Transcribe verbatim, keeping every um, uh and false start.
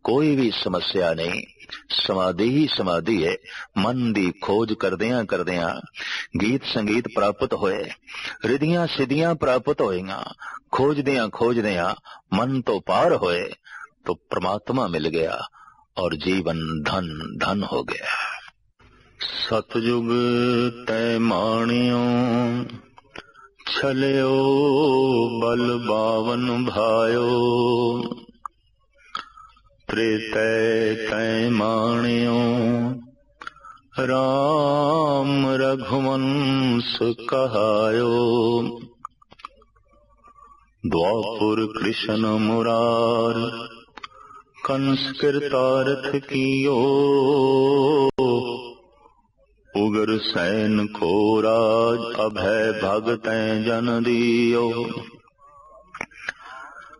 कोई भी समस्या नहीं, समाधि ही समाधि है। मन दी खोज करदियां करदियां गीत संगीत प्राप्त होए, रिधियां सिद्धियां प्राप्त होईयां, खोजदियां खोजदियां मन तो पार होए तो परमात्मा मिल गया और जीवन धन धन हो गया। सतयुग तै माणियो छलियो बल बावन भायो, त्रेतै तै माणियो राम रघुवंश कहायो, द्वापुर कृष्ण मुरार कंस कृतार्थ कियो, उगर सैन को राज अभय भगतैं जन दियो।